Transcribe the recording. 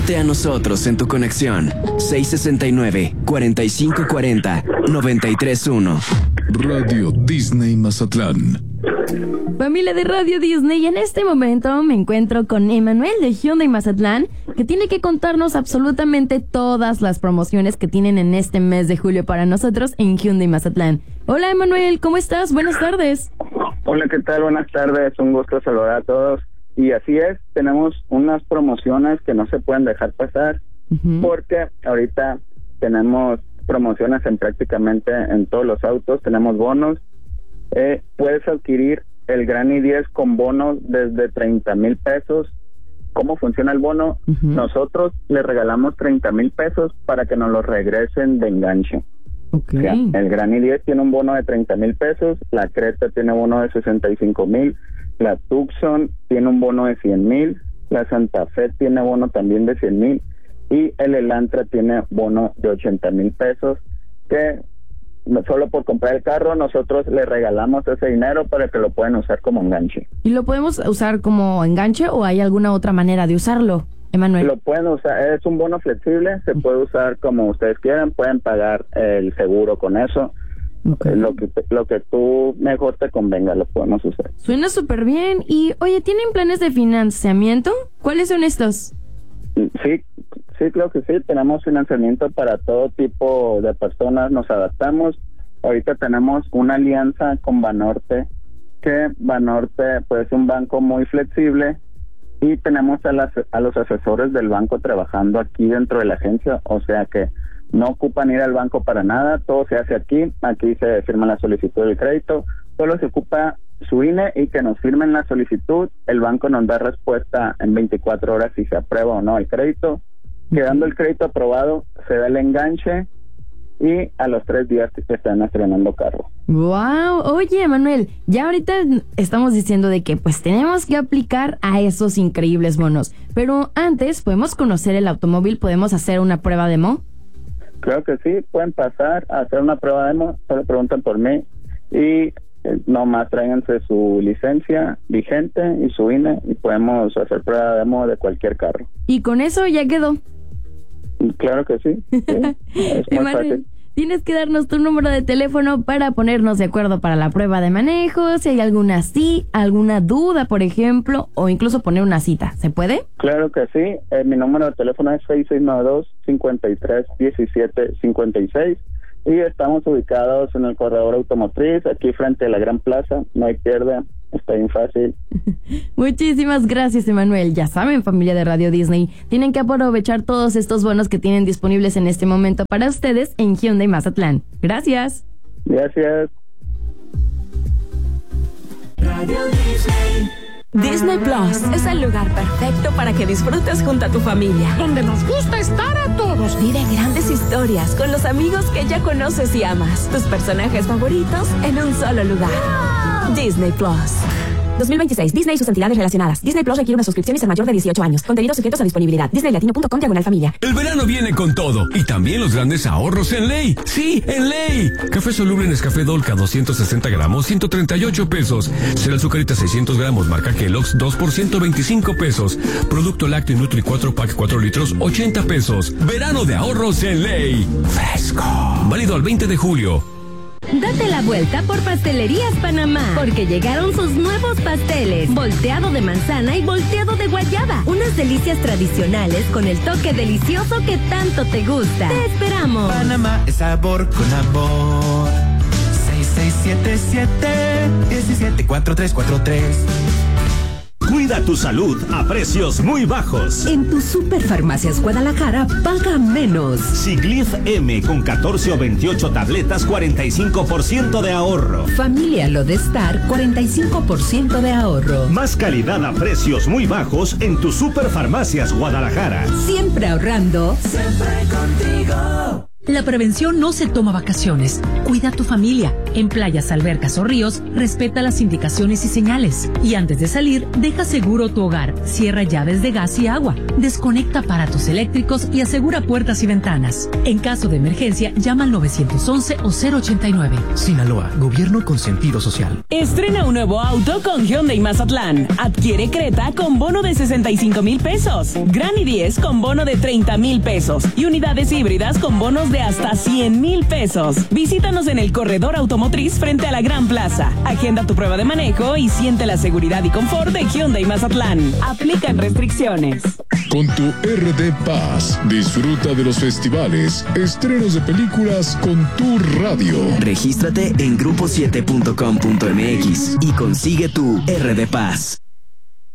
Únete a nosotros en tu conexión 669-4540-931. Radio Disney Mazatlán. Familia de Radio Disney, y en este momento me encuentro con Emanuel de Hyundai Mazatlán, que tiene que contarnos absolutamente todas las promociones que tienen en este mes de julio para nosotros en Hyundai Mazatlán. Hola Emanuel, ¿cómo estás? Buenas tardes. Hola, ¿qué tal? Buenas tardes, un gusto saludar a todos. Y así es, tenemos unas promociones que no se pueden dejar pasar, porque ahorita tenemos promociones en prácticamente en todos los autos, tenemos bonos. Puedes adquirir el Gran i10 con bonos desde 30,000 pesos. ¿Cómo funciona el bono? Nosotros le regalamos 30,000 pesos para que nos los regresen de enganche. O sea, el Gran i10 tiene un bono de 30,000 pesos, la Creta tiene bono de 65,000, la Tucson tiene un bono de 100,000, la Santa Fe tiene bono también de 100,000 y el Elantra tiene bono de 80,000 pesos, que solo por comprar el carro nosotros le regalamos ese dinero para que lo puedan usar como enganche. ¿Y lo podemos usar como enganche o hay alguna otra manera de usarlo, Emanuel? Lo pueden usar, es un bono flexible, se puede usar como ustedes quieran, pueden pagar el seguro con eso. Lo que tú mejor te convenga lo podemos usar. Suena súper bien. Y oye, ¿tienen planes de financiamiento? ¿Cuáles son estos? Sí, creo que sí, tenemos financiamiento para todo tipo de personas, nos adaptamos. Ahorita tenemos una alianza con Banorte, que Banorte pues es un banco muy flexible, y tenemos a los asesores del banco trabajando aquí dentro de la agencia, o sea que no ocupan ir al banco para nada, todo se hace aquí se firma la solicitud del crédito, solo se ocupa su INE y que nos firmen la solicitud, el banco nos da respuesta en 24 horas si se aprueba o no el crédito. Quedando el crédito aprobado, se da el enganche y a los 3 días te están estrenando carro. Wow, oye Manuel, ya ahorita estamos diciendo de que pues tenemos que aplicar a esos increíbles bonos, pero antes podemos conocer el automóvil, podemos hacer una prueba demo. Claro que sí, pueden pasar a hacer una prueba demo, solo preguntan por mí y nomás tráiganse su licencia vigente y su INE y podemos hacer prueba demo de cualquier carro. Y con eso ya quedó. Claro que sí, es muy fácil. Tienes que darnos tu número de teléfono para ponernos de acuerdo para la prueba de manejo, si hay alguna duda, por ejemplo, o incluso poner una cita. ¿Se puede? Claro que sí. Mi número de teléfono es 6692-531756 y estamos ubicados en el corredor automotriz, aquí frente a la Gran Plaza. No hay pierde, está bien fácil. Muchísimas gracias, Emanuel. Ya saben, familia de Radio Disney, tienen que aprovechar todos estos bonos que tienen disponibles en este momento para ustedes en Hyundai Mazatlán. Gracias. Gracias. Radio Disney. Disney Plus es el lugar perfecto para que disfrutes junto a tu familia, donde nos gusta estar a todos. Vive grandes historias con los amigos que ya conoces y amas, tus personajes favoritos en un solo lugar. ¡Wow! Disney Plus. 2026. Disney y sus entidades relacionadas. Disney Plus requiere una suscripción y ser mayor de 18 años. Contenidos sujetos a disponibilidad. DisneyLatino.com/familia. El verano viene con todo. Y también los grandes ahorros en Ley. ¡Sí, en Ley! Café soluble Nescafé Dolca 260 gramos, 138 pesos. Cereal Zucarita 600 gramos, marca Kellogg's, 2 por 125 pesos. Producto lácteo Nutri 4 pack 4 litros, 80 pesos. Verano de ahorros en Ley. Fresco. Válido al 20 de julio. Date la vuelta por Pastelerías Panamá, porque llegaron sus nuevos pasteles, volteado de manzana y volteado de guayaba. Unas delicias tradicionales con el toque delicioso que tanto te gusta. ¡Te esperamos! Panamá es sabor con amor. 6677-174343. Cuida tu salud a precios muy bajos. En tu Superfarmacias Guadalajara, paga menos. Siglif M con 14 o 28 tabletas, 45% de ahorro. Familia Lodestar, 45% de ahorro. Más calidad a precios muy bajos en tu Superfarmacias Guadalajara. Siempre ahorrando. Siempre contigo. La prevención no se toma vacaciones. Cuida a tu familia. En playas, albercas o ríos, respeta las indicaciones y señales. Y antes de salir, deja seguro tu hogar. Cierra llaves de gas y agua. Desconecta aparatos eléctricos y asegura puertas y ventanas. En caso de emergencia, llama al 911 o 089. Sinaloa, gobierno con sentido social. Estrena un nuevo auto con Hyundai Mazatlán. Adquiere Creta con bono de 65,000 pesos. Gran i10 con bono de 30,000 pesos. Y unidades híbridas con bonos de hasta 100,000 pesos. Visítanos en el corredor automotriz frente a la Gran Plaza. Agenda tu prueba de manejo y siente la seguridad y confort de Hyundai Mazatlán. Aplican restricciones. Con tu RD Paz, disfruta de los festivales, estrenos de películas con tu radio. Regístrate en grupo7.com.mx y consigue tu RD Paz.